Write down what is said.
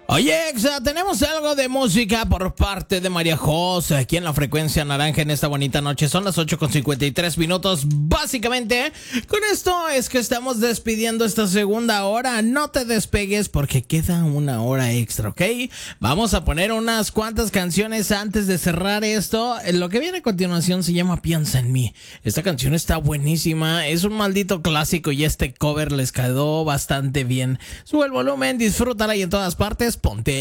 Oye, Exa, tenemos algo de música por parte de María José aquí en la frecuencia naranja en esta bonita noche. Son las 8:53. Básicamente, con esto es que estamos despidiendo esta segunda hora. No te despegues porque queda una hora extra, ¿ok? Vamos a poner unas cuantas canciones antes de cerrar esto. Lo que viene a continuación se llama Piensa en mí. Esta canción está buenísima. Es un maldito clásico y este cover les quedó bastante bien. Sube el volumen, disfrútala y en todas partes ponte